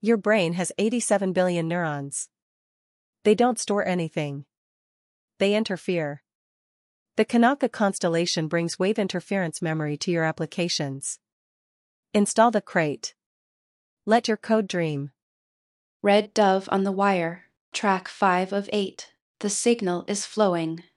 Your brain has 87 billion neurons. They don't store anything. They interfere. The Kanaka constellation brings wave interference memory to your applications. Install the crate. Let your code dream. Red Dove on the wire, track 5 of 8. The signal is flowing.